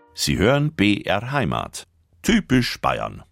Sie hören BR Heimat. Typisch Bayern.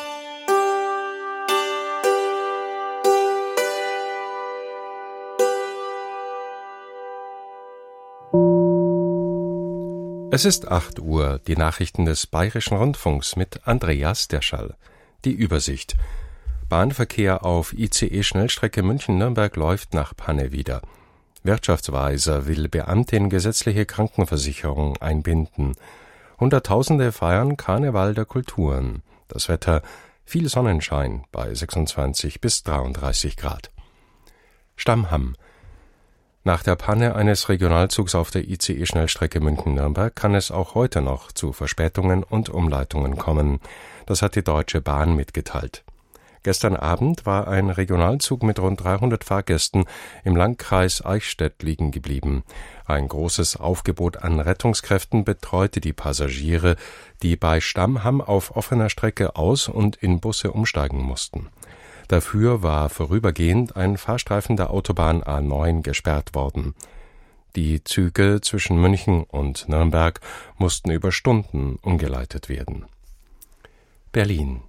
Es ist 8 Uhr, die Nachrichten des Bayerischen Rundfunks mit Andreas Derschall. Die Übersicht. Bahnverkehr auf ICE-Schnellstrecke München-Nürnberg läuft nach Panne wieder. Wirtschaftsweiser will Beamte in gesetzliche Krankenversicherung einbinden. Hunderttausende feiern Karneval der Kulturen. Das Wetter: viel Sonnenschein bei 26 bis 33 Grad. Stammham. Nach der Panne eines Regionalzugs auf der ICE-Schnellstrecke München-Nürnberg kann es auch heute noch zu Verspätungen und Umleitungen kommen. Das hat die Deutsche Bahn mitgeteilt. Gestern Abend war ein Regionalzug mit rund 300 Fahrgästen im Landkreis Eichstätt liegen geblieben. Ein großes Aufgebot an Rettungskräften betreute die Passagiere, die bei Stammham auf offener Strecke aus- und in Busse umsteigen mussten. Dafür war vorübergehend ein Fahrstreifen der Autobahn A9 gesperrt worden. Die Züge zwischen München und Nürnberg mussten über Stunden umgeleitet werden. Berlin.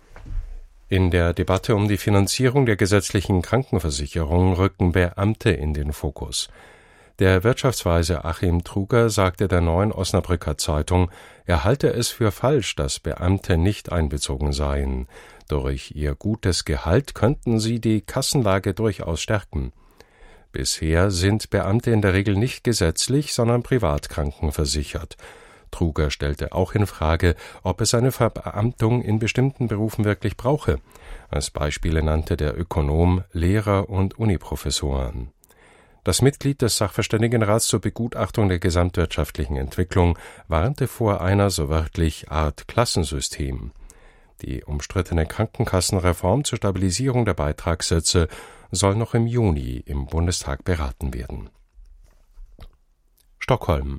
In der Debatte um die Finanzierung der gesetzlichen Krankenversicherung rücken Beamte in den Fokus. Der Wirtschaftsweise Achim Truger sagte der Neuen Osnabrücker Zeitung, er halte es für falsch, dass Beamte nicht einbezogen seien. Durch ihr gutes Gehalt könnten sie die Kassenlage durchaus stärken. Bisher sind Beamte in der Regel nicht gesetzlich, sondern privat krankenversichert. Truger stellte auch in Frage, ob es eine Verbeamtung in bestimmten Berufen wirklich brauche. Als Beispiele nannte der Ökonom Lehrer und Uniprofessoren. Das Mitglied des Sachverständigenrats zur Begutachtung der gesamtwirtschaftlichen Entwicklung warnte vor einer, so wörtlich, Art Klassensystem. Die umstrittene Krankenkassenreform zur Stabilisierung der Beitragssätze soll noch im Juni im Bundestag beraten werden. Stockholm.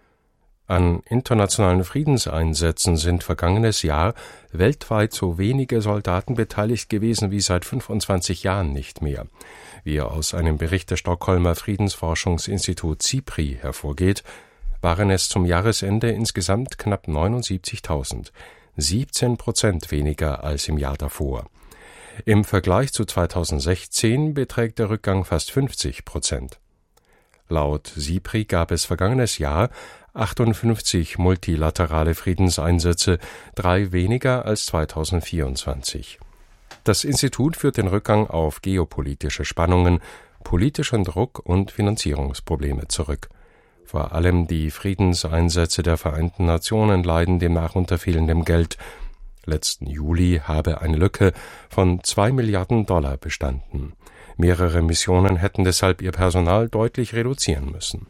An internationalen Friedenseinsätzen sind vergangenes Jahr weltweit so wenige Soldaten beteiligt gewesen wie seit 25 Jahren nicht mehr. Wie aus einem Bericht des Stockholmer Friedensforschungsinstituts SIPRI hervorgeht, waren es zum Jahresende insgesamt knapp 79.000, 17% weniger als im Jahr davor. Im Vergleich zu 2016 beträgt der Rückgang fast 50%. Laut SIPRI gab es vergangenes Jahr 58 multilaterale Friedenseinsätze, 3 weniger als 2024. Das Institut führt den Rückgang auf geopolitische Spannungen, politischen Druck und Finanzierungsprobleme zurück. Vor allem die Friedenseinsätze der Vereinten Nationen leiden demnach unter fehlendem Geld. Letzten Juli habe eine Lücke von $2 Milliarden bestanden. Mehrere Missionen hätten deshalb ihr Personal deutlich reduzieren müssen.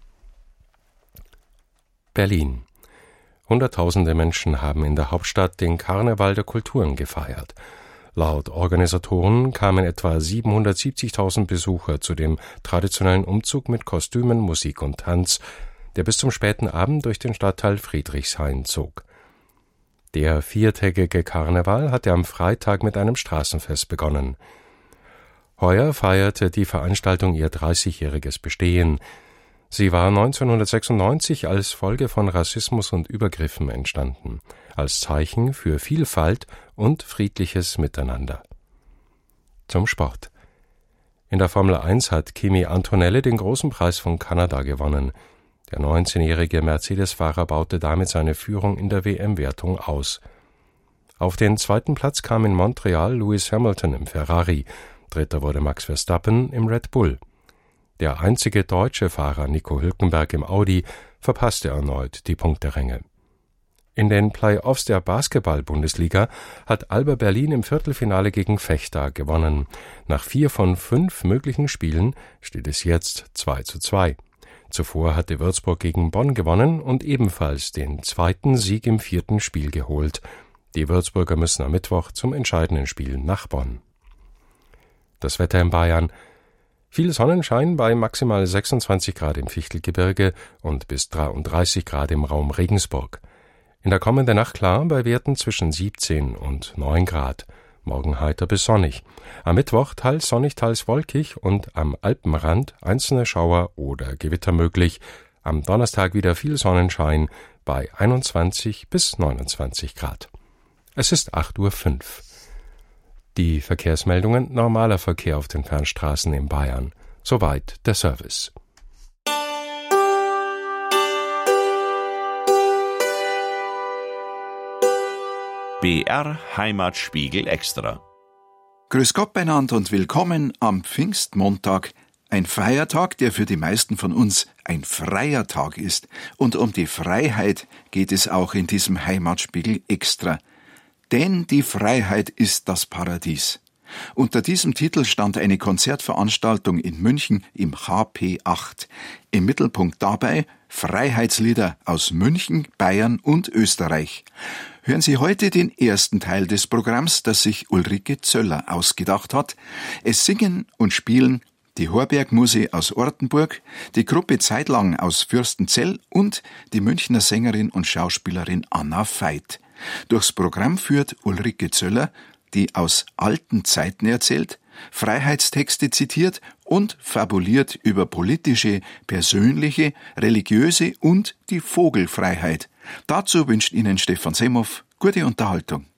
Berlin. Hunderttausende Menschen haben in der Hauptstadt den Karneval der Kulturen gefeiert. Laut Organisatoren kamen etwa 770.000 Besucher zu dem traditionellen Umzug mit Kostümen, Musik und Tanz, der bis zum späten Abend durch den Stadtteil Friedrichshain zog. Der 4-tägige Karneval hatte am Freitag mit einem Straßenfest begonnen. Heuer feierte die Veranstaltung ihr 30-jähriges Bestehen. Sie war 1996 als Folge von Rassismus und Übergriffen entstanden, als Zeichen für Vielfalt und friedliches Miteinander. Zum Sport. In der Formel 1 hat Kimi Antonelli den großen Preis von Kanada gewonnen. Der 19-jährige Mercedes-Fahrer baute damit seine Führung in der WM-Wertung aus. Auf den 2. Platz kam in Montreal Lewis Hamilton im Ferrari, 3. wurde Max Verstappen im Red Bull. Der einzige deutsche Fahrer Nico Hülkenberg im Audi verpasste erneut die Punkteränge. In den Play-offs der Basketball-Bundesliga hat Alba Berlin im Viertelfinale gegen Vechta gewonnen. Nach 4 von 5 möglichen Spielen steht es jetzt 2:2. Zuvor hatte Würzburg gegen Bonn gewonnen und ebenfalls den 2. Sieg im 4. Spiel geholt. Die Würzburger müssen am Mittwoch zum entscheidenden Spiel nach Bonn. Das Wetter in Bayern: viel Sonnenschein bei maximal 26 Grad im Fichtelgebirge und bis 33 Grad im Raum Regensburg. In der kommenden Nacht klar bei Werten zwischen 17 und 9 Grad. Morgen heiter bis sonnig. Am Mittwoch teils sonnig, teils wolkig und am Alpenrand einzelne Schauer oder Gewitter möglich. Am Donnerstag wieder viel Sonnenschein bei 21 bis 29 Grad. Es ist 8:05 Uhr. Die Verkehrsmeldungen: normaler Verkehr auf den Fernstraßen in Bayern. Soweit der Service. BR Heimatspiegel Extra. Grüß Gott beieinander und willkommen am Pfingstmontag. Ein Feiertag, der für die meisten von uns ein freier Tag ist. Und um die Freiheit geht es auch in diesem Heimatspiegel Extra. Denn die Freiheit ist das Paradies. Unter diesem Titel stand eine Konzertveranstaltung in München im HP8. Im Mittelpunkt dabei Freiheitslieder aus München, Bayern und Österreich. Hören Sie heute den ersten Teil des Programms, das sich Ulrike Zöller ausgedacht hat. Es singen und spielen die Horberg-Muse aus Ortenburg, die Gruppe Zeitlang aus Fürstenzell und die Münchner Sängerin und Schauspielerin Anna Veit. Durchs Programm führt Ulrike Zöller, die aus alten Zeiten erzählt, Freiheitstexte zitiert und fabuliert über politische, persönliche, religiöse und die Vogelfreiheit. Dazu wünscht Ihnen Stefan Semhoff gute Unterhaltung.